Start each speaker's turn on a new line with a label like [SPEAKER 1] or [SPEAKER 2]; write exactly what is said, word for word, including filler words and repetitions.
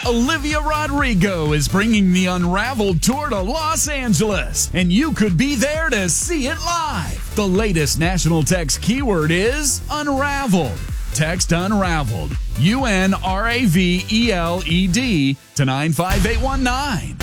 [SPEAKER 1] Olivia Rodrigo is bringing the Unraveled Tour to Los Angeles, and you could be there to see it live. The latest national text keyword is Unraveled. Text Unraveled, U N R A V E L E D, to nine five eight one nine.